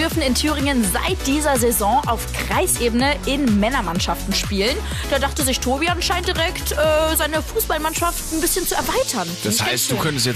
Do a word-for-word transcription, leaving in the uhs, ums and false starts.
dürfen in Thüringen seit dieser Saison auf Kreisebene in Männermannschaften spielen. Da dachte sich Tobi anscheinend direkt, äh, seine Fußballmannschaft ein bisschen zu erweitern. Das heißt, du könntest jetzt